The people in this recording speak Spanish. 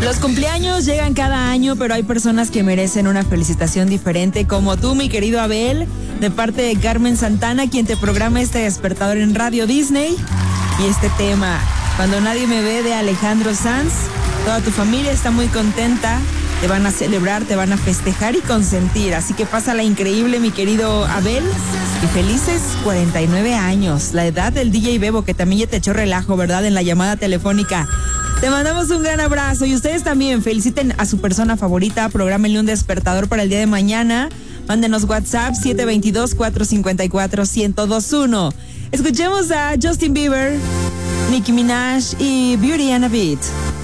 Los cumpleaños llegan cada año, pero hay personas que merecen una felicitación diferente, como tú, mi querido Abel, de parte de Carmen Santana, quien te programa este despertador en Radio Disney. Y este tema, Cuando nadie me ve, de Alejandro Sanz. Toda tu familia está muy contenta, te van a celebrar, te van a festejar y consentir. Así que pásala increíble, mi querido Abel. Y felices 49 años, la edad del DJ Bebo, que también ya te echó relajo, ¿verdad? En la llamada telefónica. Te mandamos un gran abrazo y ustedes también feliciten a su persona favorita, prográmenle un despertador para el día de mañana. Mándenos WhatsApp 722-454-1021. Escuchemos a Justin Bieber, Nicki Minaj y Beauty and a Beat.